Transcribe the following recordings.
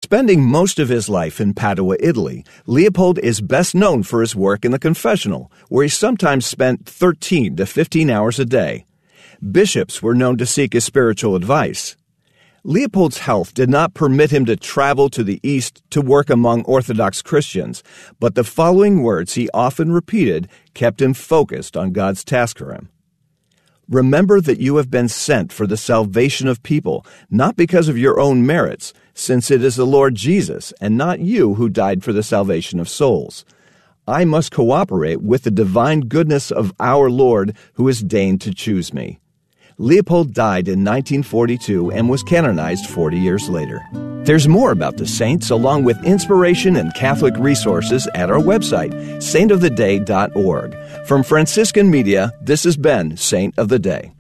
Spending most of his life in Padua, Italy, Leopold is best known for his work in the confessional, where he sometimes spent 13 to 15 hours a day. Bishops were known to seek his spiritual advice. Leopold's health did not permit him to travel to the East to work among Orthodox Christians, but the following words he often repeated kept him focused on God's task for him. Remember that you have been sent for the salvation of people, not because of your own merits, since it is the Lord Jesus and not you who died for the salvation of souls. I must cooperate with the divine goodness of our Lord who has deigned to choose me. Leopold died in 1942 and was canonized 40 years later. There's more about the saints along with inspiration and Catholic resources at our website, saintoftheday.org. From Franciscan Media, this has been Saint of the Day.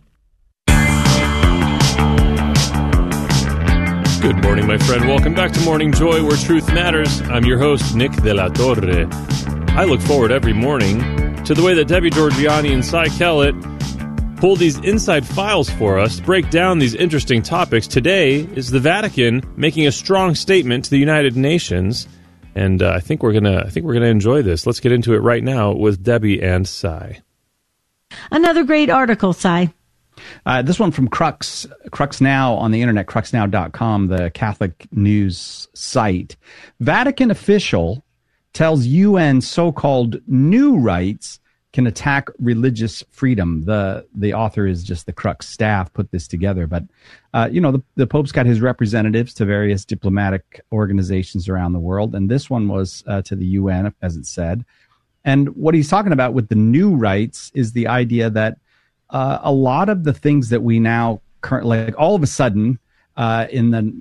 Good morning, my friend. Welcome back to Morning Joy, where truth matters. I'm your host, Nick de la Torre. I look forward every morning to the way that Debbie Georgiani and Cy Kellett pull these inside files for us, break down these interesting topics. Today is the Vatican making a strong statement to the United Nations, and I think we're gonna enjoy this. Let's get into it right now with Debbie and Cy. Another great article, Cy. This one from Crux Now on the internet, cruxnow.com, the Catholic news site. Vatican official tells UN so-called new rights can attack religious freedom. The author is just the Crux staff put this together. But, the Pope's got his representatives to various diplomatic organizations around the world. And this one was to the UN, as it said. And what he's talking about with the new rights is the idea that a lot of the things that we now currently, like all of a sudden, in the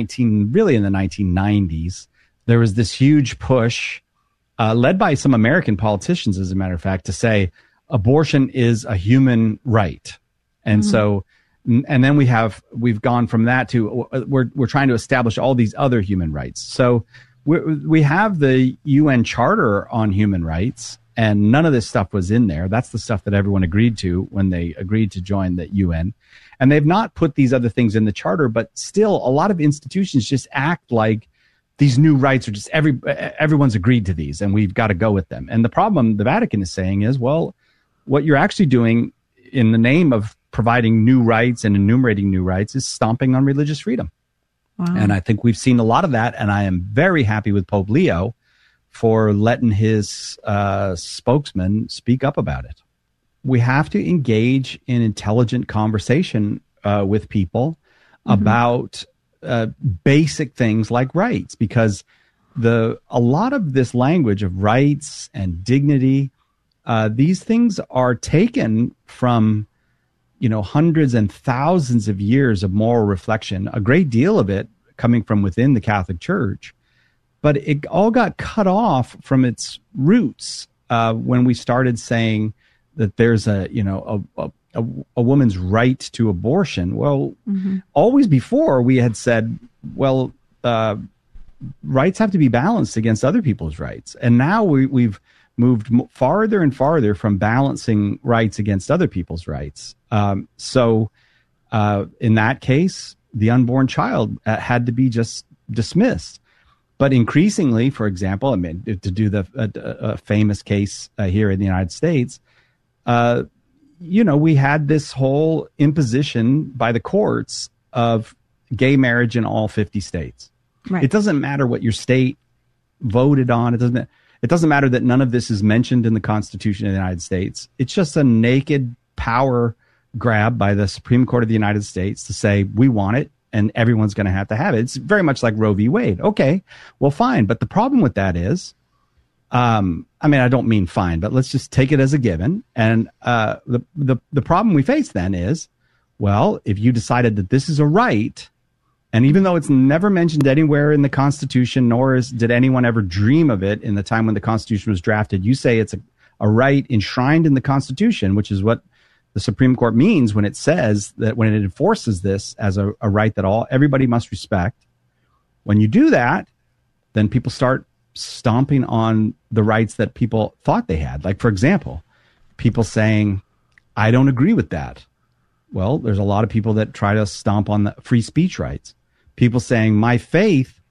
1990s, there was this huge push led by some American politicians, as a matter of fact, to say abortion is a human right. And so, and then we've gone from that to we're trying to establish all these other human rights. So we have the UN Charter on Human Rights, and none of this stuff was in there. That's the stuff that everyone agreed to when they agreed to join the UN. And they've not put these other things in the Charter, but still a lot of institutions just act like these new rights are just everyone's agreed to these and we've got to go with them. And the problem the Vatican is saying is, well, what you're actually doing in the name of providing new rights and enumerating new rights is stomping on religious freedom. Wow. And I think we've seen a lot of that. And I am very happy with Pope Leo for letting his spokesman speak up about it. We have to engage in intelligent conversation with people about basic things like rights, because a lot of this language of rights and dignity, these things are taken from, hundreds and thousands of years of moral reflection, a great deal of it coming from within the Catholic Church. But it all got cut off from its roots when we started saying that there's a woman's right to abortion. Well, always before we had said, well, rights have to be balanced against other people's rights. And now we've moved farther and farther from balancing rights against other people's rights. So in that case, the unborn child had to be just dismissed. But increasingly, for example, to do the famous case here in the United States, we had this whole imposition by the courts of gay marriage in all 50 states. Right. It doesn't matter what your state voted on. It doesn't matter that none of this is mentioned in the Constitution of the United States. It's just a naked power grab by the Supreme Court of the United States to say, we want it, and everyone's going to have it. It's very much like Roe v. Wade. Okay, well, fine. But the problem with that is, I don't mean fine, but let's just take it as a given. And the problem we face then is, well, if you decided that this is a right, and even though it's never mentioned anywhere in the Constitution, nor did anyone ever dream of it in the time when the Constitution was drafted, you say it's a right enshrined in the Constitution, which is what the Supreme Court means when it says that when it enforces this as a right that everybody must respect. When you do that, then people start stomping on the rights that people thought they had. Like, for example, people saying, I don't agree with that. Well, there's a lot of people that try to stomp on the free speech rights. People saying, my faith